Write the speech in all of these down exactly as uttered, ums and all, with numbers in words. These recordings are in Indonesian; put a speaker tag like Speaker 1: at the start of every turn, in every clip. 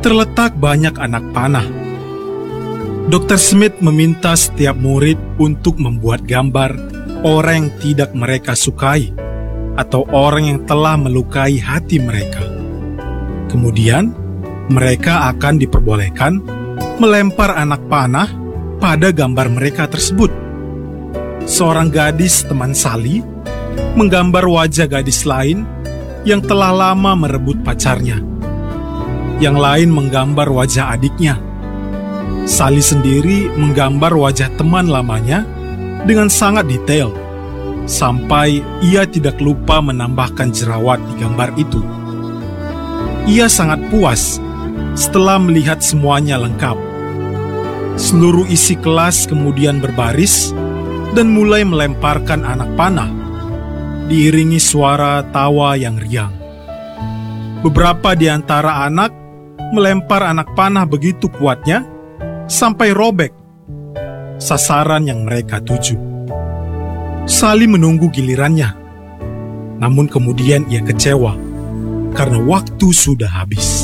Speaker 1: terletak banyak anak panah. dokter Smith meminta setiap murid untuk membuat gambar orang yang tidak mereka sukai atau orang yang telah melukai hati mereka. Kemudian, mereka akan diperbolehkan melempar anak panah pada gambar mereka tersebut. Seorang gadis teman Sally menggambar wajah gadis lain yang telah lama merebut pacarnya. Yang lain menggambar wajah adiknya. Sally sendiri menggambar wajah teman lamanya dengan sangat detail, sampai ia tidak lupa menambahkan jerawat di gambar itu. Ia sangat puas setelah melihat semuanya lengkap. Seluruh isi kelas kemudian berbaris dan mulai melemparkan anak panah, diiringi suara tawa yang riang. Beberapa di antara anak melempar anak panah begitu kuatnya sampai robek sasaran yang mereka tuju. Sally menunggu gilirannya, namun kemudian ia kecewa karena waktu sudah habis.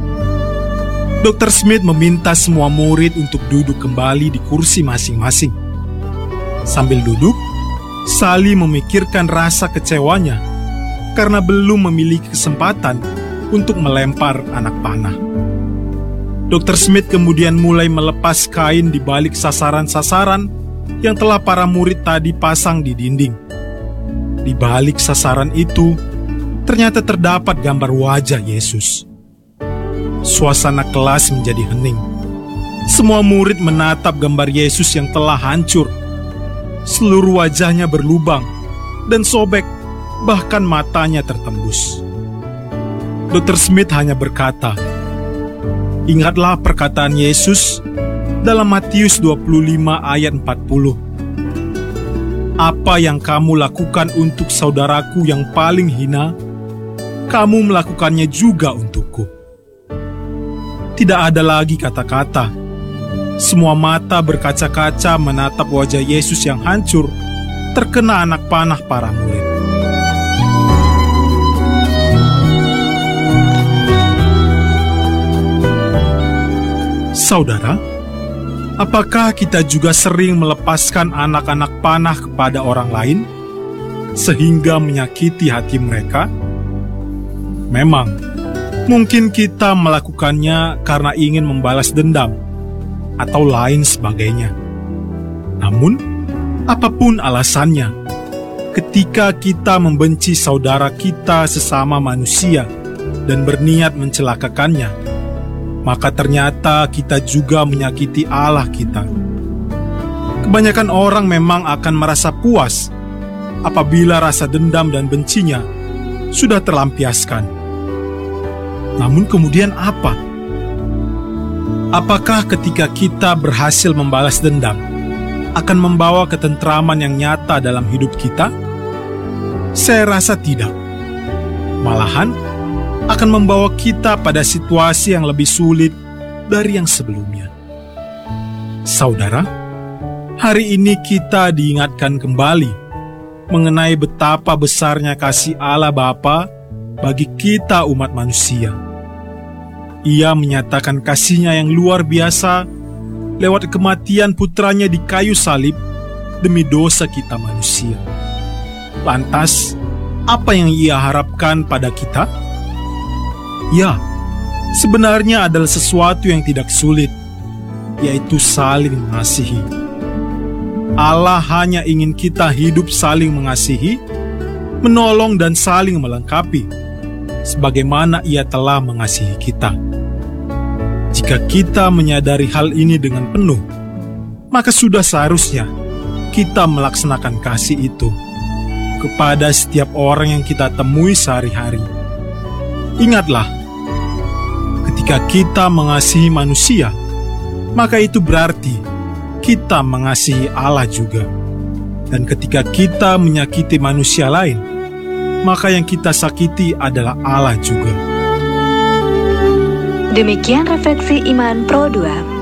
Speaker 1: dokter Smith meminta semua murid untuk duduk kembali di kursi masing-masing. Sambil duduk, Sally memikirkan rasa kecewanya karena belum memiliki kesempatan untuk melempar anak panah. dokter Smith kemudian mulai melepas kain di balik sasaran-sasaran yang telah para murid tadi pasang di dinding. Di balik sasaran itu, ternyata terdapat gambar wajah Yesus. Suasana kelas menjadi hening. Semua murid menatap gambar Yesus yang telah hancur. Seluruh wajahnya berlubang dan sobek, bahkan matanya tertembus. dokter Smith hanya berkata, "Ingatlah perkataan Yesus dalam Matius dua puluh lima ayat empat puluh. Apa yang kamu lakukan untuk saudaraku yang paling hina, kamu melakukannya juga untukku." Tidak ada lagi kata-kata. Semua mata berkaca-kaca menatap wajah Yesus yang hancur, terkena anak panah para murid. Saudara, apakah kita juga sering melepaskan anak-anak panah kepada orang lain, sehingga menyakiti hati mereka? Memang, mungkin kita melakukannya karena ingin membalas dendam, atau lain sebagainya. Namun, apapun alasannya, ketika kita membenci saudara kita sesama manusia dan berniat mencelakakannya, maka ternyata kita juga menyakiti Allah kita. Kebanyakan orang memang akan merasa puas apabila rasa dendam dan bencinya sudah terlampiaskan. Namun kemudian apa? Apakah ketika kita berhasil membalas dendam akan membawa ketentraman yang nyata dalam hidup kita? Saya rasa tidak. Malahan, akan membawa kita pada situasi yang lebih sulit dari yang sebelumnya. Saudara, hari ini kita diingatkan kembali mengenai betapa besarnya kasih Allah Bapa bagi kita umat manusia. Ia menyatakan kasih-Nya yang luar biasa lewat kematian putranya di kayu salib demi dosa kita manusia. Lantas, apa yang Ia harapkan pada kita? Ya, sebenarnya adalah sesuatu yang tidak sulit, yaitu saling mengasihi. Allah hanya ingin kita hidup saling mengasihi, menolong dan saling melengkapi, sebagaimana Ia telah mengasihi kita. Jika kita menyadari hal ini dengan penuh, maka sudah seharusnya kita melaksanakan kasih itu kepada setiap orang yang kita temui sehari-hari. Ingatlah, ketika kita mengasihi manusia, maka itu berarti kita mengasihi Allah juga. Dan ketika kita menyakiti manusia lain, maka yang kita sakiti adalah Allah juga.
Speaker 2: Demikian Refleksi Iman Pro dua.